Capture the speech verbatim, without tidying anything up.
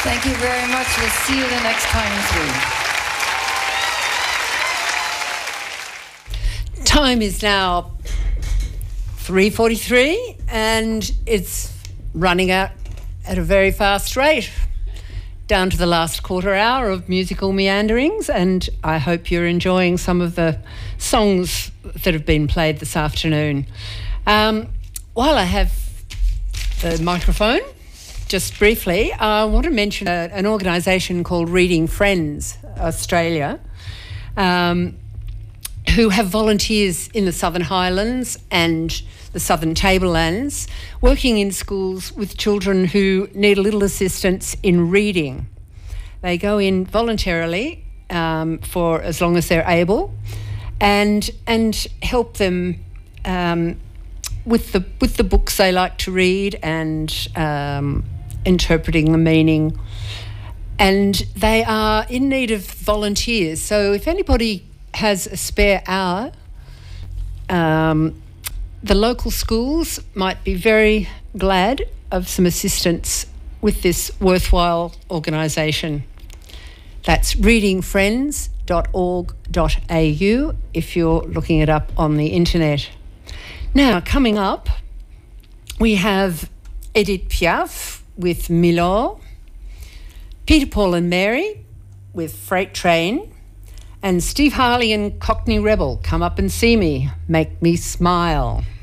Thank you very much. We'll see you the next time through. Time is now three forty-three and it's running out at a very fast rate, down to the last quarter hour of musical meanderings, and I hope you're enjoying some of the songs that have been played this afternoon. Um, while I have the microphone, just briefly, I want to mention a, an organisation called Reading Friends Australia, um, who have volunteers in the Southern Highlands and the Southern Tablelands, working in schools with children who need a little assistance in reading. They go in voluntarily um, for as long as they're able, and and help them um, with the with the books they like to read and um, interpreting the meaning. And they are in need of volunteers. So if anybody has a spare hour, um, the local schools might be very glad of some assistance with this worthwhile organisation. That's reading friends dot org dot a u if you're looking it up on the internet. Now, coming up, we have Edith Piaf with Milor, Peter, Paul and Mary with Freight Train, and Steve Harley and Cockney Rebel, Come Up and See Me, Make Me Smile.